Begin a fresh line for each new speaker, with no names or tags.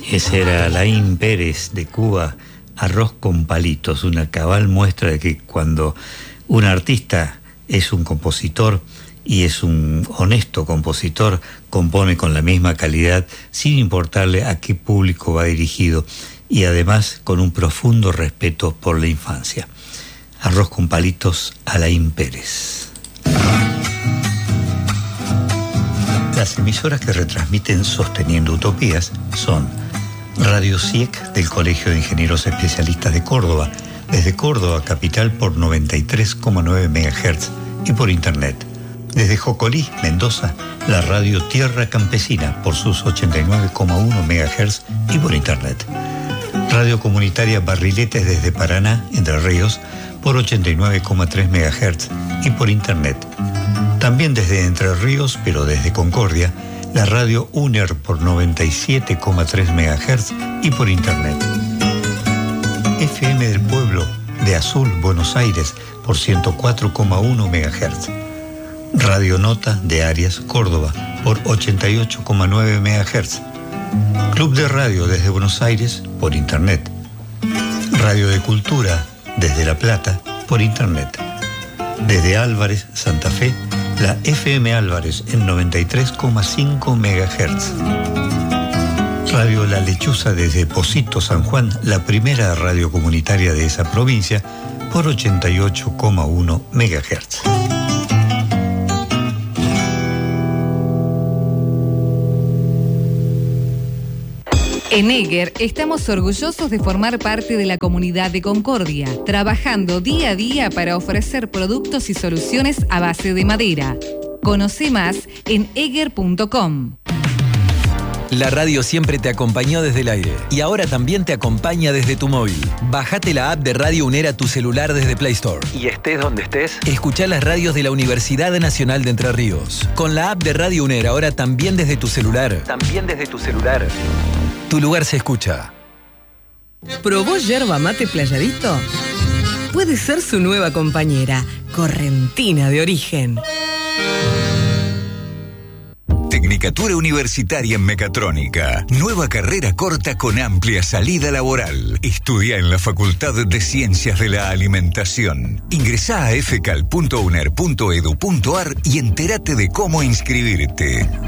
Ese era Alain Pérez de Cuba, Arroz con Palitos, una cabal muestra de que cuando un artista es un compositor y es un honesto compositor, compone con la misma calidad sin importarle a qué público va dirigido y además con un profundo respeto por la infancia. Arroz con Palitos, Alain Pérez. Las emisoras que retransmiten Sosteniendo Utopías son Radio SIEC del Colegio de Ingenieros Especialistas de Córdoba, desde Córdoba capital por 93,9 MHz y por internet. Desde Jocolí, Mendoza, la radio Tierra Campesina por sus 89,1 MHz y por internet. Radio Comunitaria Barriletes desde Paraná, Entre Ríos, por 89,3 MHz y por internet. También desde Entre Ríos, pero desde Concordia, la radio UNER por 97,3 MHz y por internet. FM del Pueblo de Azul, Buenos Aires, por 104,1 MHz. Radio Nota de Arias, Córdoba, por 88,9 MHz. Club de Radio desde Buenos Aires, por internet. Radio de Cultura desde La Plata, por internet. Desde Álvarez, Santa Fe, la FM Álvarez en 93,5 MHz. Radio La Lechuza desde Pocito, San Juan, la primera radio comunitaria de esa provincia, por 88,1 MHz.
En Eger estamos orgullosos de formar parte de la comunidad de Concordia, trabajando día a día para ofrecer productos y soluciones a base de madera. Conoce más en eger.com.
La radio siempre te acompañó desde el aire y ahora también te acompaña desde tu móvil. Bájate la app de Radio UNER a tu celular desde Play Store. Y estés donde estés, escuchá las radios de la Universidad Nacional de Entre Ríos. Con la app de Radio UNER ahora también desde tu celular. Tu lugar se escucha.
¿Probó yerba mate Playadito? Puede ser su nueva compañera, correntina de origen.
Tecnicatura Universitaria en Mecatrónica. Nueva carrera corta con amplia salida laboral. Estudia en la Facultad de Ciencias de la Alimentación. Ingresá a fcal.uner.edu.ar y entérate de cómo inscribirte.